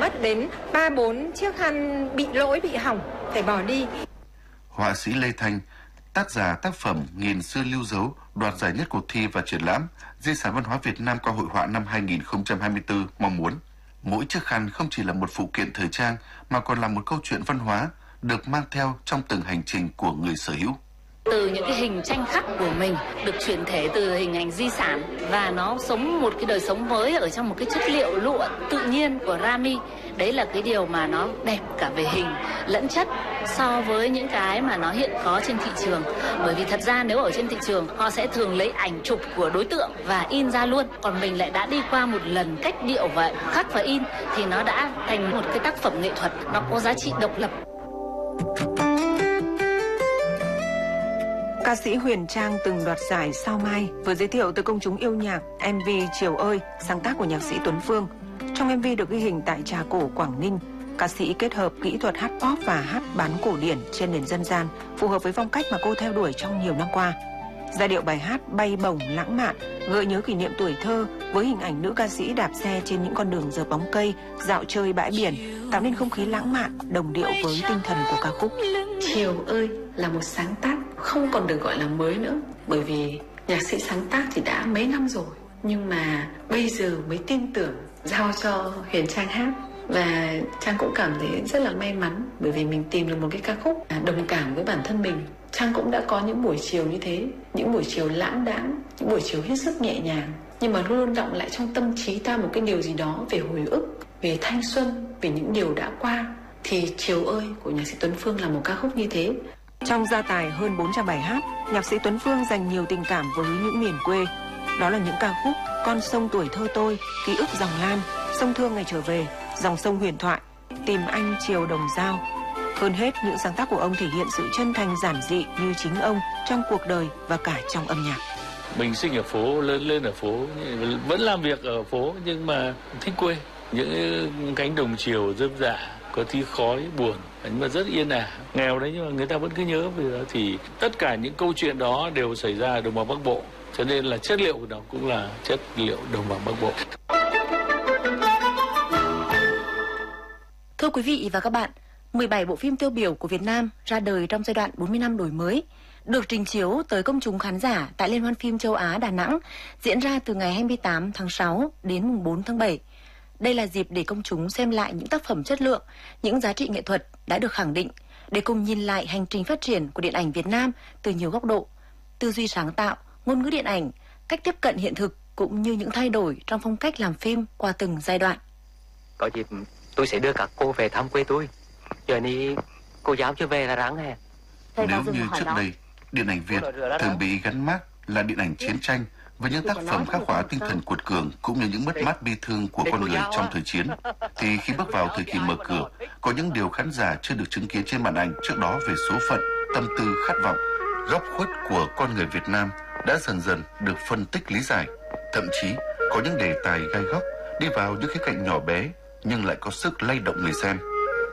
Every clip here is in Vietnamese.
mất đến 3-4 chiếc khăn bị lỗi, bị hỏng, phải bỏ đi. Họa sĩ Lê Thanh, tác giả tác phẩm Nghìn xưa lưu dấu, đoạt giải nhất cuộc thi và triển lãm Di sản văn hóa Việt Nam qua hội họa năm 2024 mong muốn mỗi chiếc khăn không chỉ là một phụ kiện thời trang mà còn là một câu chuyện văn hóa được mang theo trong từng hành trình của người sở hữu. Từ những cái hình tranh khắc của mình được chuyển thể từ hình ảnh di sản và nó sống một cái đời sống mới ở trong một cái chất liệu lụa tự nhiên của Rami. Đấy là cái điều mà nó đẹp cả về hình lẫn chất so với những cái mà nó hiện có trên thị trường. Bởi vì thật ra nếu ở trên thị trường họ sẽ thường lấy ảnh chụp của đối tượng và in ra luôn. Còn mình lại đã đi qua một lần cách điệu và khắc và in thì nó đã thành một cái tác phẩm nghệ thuật, nó có giá trị độc lập. Ca sĩ Huyền Trang từng đoạt giải Sao Mai vừa giới thiệu tới công chúng yêu nhạc MV Chiều ơi, sáng tác của nhạc sĩ Tuấn Phương. Trong MV được ghi hình tại Trà Cổ, Quảng Ninh, ca sĩ kết hợp kỹ thuật hát pop và hát bán cổ điển trên nền dân gian, phù hợp với phong cách mà cô theo đuổi trong nhiều năm qua. Giai điệu bài hát bay bổng lãng mạn, gợi nhớ kỷ niệm tuổi thơ với hình ảnh nữ ca sĩ đạp xe trên những con đường dợp bóng cây, dạo chơi bãi biển, tạo nên không khí lãng mạn, đồng điệu với tinh thần của ca khúc. Chiều ơi là một sáng tác không còn được gọi là mới nữa, bởi vì nhạc sĩ sáng tác thì đã mấy năm rồi, nhưng mà bây giờ mới tin tưởng giao cho Huyền Trang hát. Và Trang cũng cảm thấy rất là may mắn bởi vì mình tìm được một cái ca khúc đồng cảm với bản thân mình. Trang cũng đã có những buổi chiều như thế, những buổi chiều lãng đãng, những buổi chiều hết sức nhẹ nhàng, nhưng mà luôn luôn đọng lại trong tâm trí ta một cái điều gì đó về hồi ức, về thanh xuân, về những điều đã qua. Thì Chiều ơi của nhạc sĩ Tuấn Phương là một ca khúc như thế. Trong gia tài hơn 400 bài hát, nhạc sĩ Tuấn Phương dành nhiều tình cảm với những miền quê. Đó là những ca khúc Con sông tuổi thơ tôi, Ký ức dòng lam, Sông thương ngày trở về, Dòng sông huyền thoại, Tìm anh chiều đồng dao. Hơn hết, những sáng tác của ông thể hiện sự chân thành giản dị như chính ông trong cuộc đời và cả trong âm nhạc. Mình sinh ở phố, lớn lên ở phố, vẫn làm việc ở phố nhưng mà thích quê. Những cánh đồng chiều rơm rạ, có tí khói buồn nhưng mà rất yên ả. Nghèo đấy nhưng mà người ta vẫn cứ nhớ về đó. Thì tất cả những câu chuyện đó đều xảy ra ở đồng bằng Bắc Bộ, cho nên là chất liệu của nó cũng là chất liệu đồng bằng Bắc Bộ. Thưa quý vị và các bạn, 17 bộ phim tiêu biểu của Việt Nam ra đời trong giai đoạn 40 năm đổi mới được trình chiếu tới công chúng khán giả tại Liên hoan phim châu Á Đà Nẵng diễn ra từ ngày 28 tháng 6 đến mùng 4 tháng 7. Đây là dịp để công chúng xem lại những tác phẩm chất lượng, những giá trị nghệ thuật đã được khẳng định, để cùng nhìn lại hành trình phát triển của điện ảnh Việt Nam từ nhiều góc độ, tư duy sáng tạo, ngôn ngữ điện ảnh, cách tiếp cận hiện thực cũng như những thay đổi trong phong cách làm phim qua từng giai đoạn. Có dịp tôi sẽ đưa các cô về thăm quê tôi. Giờ này cô giáo chưa về là ráng hè. Nếu như trước đây, điện ảnh Việt thường bị gắn mác là điện ảnh chiến tranh với những tác phẩm khắc họa tinh thần cuột cường cũng như những mất mát bi thương của con người trong thời chiến, thì khi bước vào thời kỳ mở cửa, có những điều khán giả chưa được chứng kiến trên màn ảnh trước đó về số phận, tâm tư, khát vọng, góc khuất của con người Việt Nam đã dần dần được phân tích lý giải. Thậm chí có những đề tài gai góc đi vào những khía cạnh nhỏ bé nhưng lại có sức lay động người xem.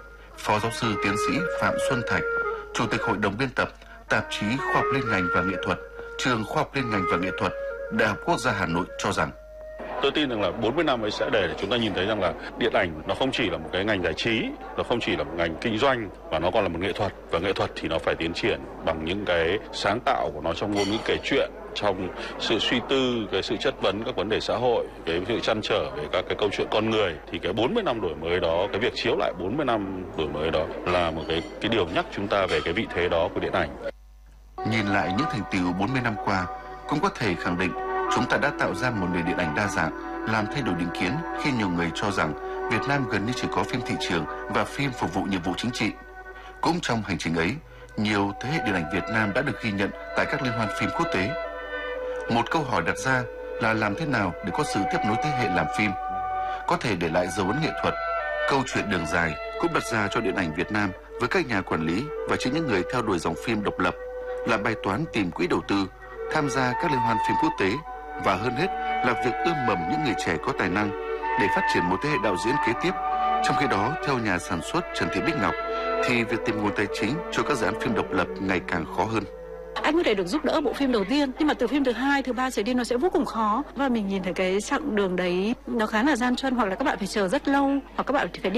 Phó giáo sư tiến sĩ Phạm Xuân Thạch, Chủ tịch Hội đồng biên tập Tạp chí Khoa học Liên ngành và Nghệ thuật, Trường Khoa học Liên ngành và Nghệ thuật, Đại học Quốc gia Hà Nội cho rằng tôi tin rằng là 40 năm ấy sẽ để chúng ta nhìn thấy rằng là điện ảnh nó không chỉ là một cái ngành giải trí, nó không chỉ là một ngành kinh doanh, mà nó còn là một nghệ thuật. Và nghệ thuật thì nó phải tiến triển bằng những cái sáng tạo của nó trong ngôn ngữ kể chuyện, trong sự suy tư, cái sự chất vấn các vấn đề xã hội, cái sự trăn trở về các cái câu chuyện con người. Thì cái 40 năm đổi mới đó, cái việc chiếu lại 40 năm đổi mới đó là một cái điều nhắc chúng ta về cái vị thế đó của điện ảnh. Nhìn lại những thành tựu 40 năm qua, cũng có thể khẳng định chúng ta đã tạo ra một nền điện ảnh đa dạng, làm thay đổi định kiến khi nhiều người cho rằng Việt Nam gần như chỉ có phim thị trường và phim phục vụ nhiệm vụ chính trị. Cũng trong hành trình ấy, nhiều thế hệ điện ảnh Việt Nam đã được ghi nhận tại các liên hoan phim quốc tế. Một câu hỏi đặt ra là làm thế nào để có sự tiếp nối thế hệ làm phim, có thể để lại dấu ấn nghệ thuật. Câu chuyện đường dài cũng đặt ra cho điện ảnh Việt Nam với các nhà quản lý và chính những người theo đuổi dòng phim độc lập là bài toán tìm quỹ đầu tư, tham gia các liên hoan phim quốc tế và hơn hết là việc ươm mầm những người trẻ có tài năng để phát triển một thế hệ đạo diễn kế tiếp. Trong khi đó, theo nhà sản xuất Trần Thị Bích Ngọc, thì việc tìm nguồn tài chính cho các dự án phim độc lập ngày càng khó hơn. Anh có thể được giúp đỡ bộ phim đầu tiên, nhưng mà từ phim thứ hai, thứ ba trở đi nó sẽ vô cùng khó. Và mình nhìn thấy cái chặng đường đấy nó khá là gian truân, hoặc là các bạn phải chờ rất lâu, hoặc các bạn phải đi